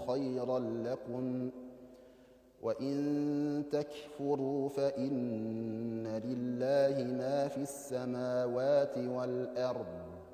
خيرا لكم، وإن تكفروا فإن لله ما في السماوات والأرض،